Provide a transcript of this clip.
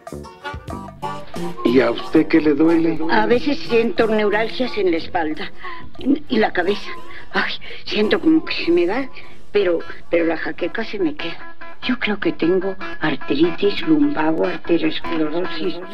¿Y a usted qué le duele? A veces siento neuralgias en la espalda y la cabeza. Ay, siento como que se me da, pero la jaqueca se me queda. Yo creo que tengo artritis lumbago, arteriosclerosis.